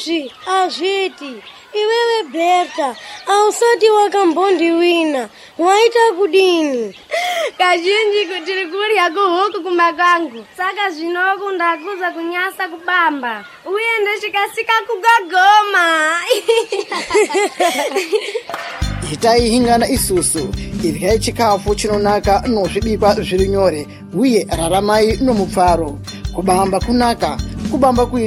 Sushi, Ajiti, iwewe Berta, ausati wakambondi wina, waita kudini. Kazhinji kuti kuri yako huku kumakangu. Saka zvinoku ndakuza kunyasa kubamba. Uye ndechikasika kugagoma. Hitai hingana isusu, irya chikafu chinonaka nozvibikwa zviri nyore, uye raramai nomupfaro. Kubamba kunaka, kubamba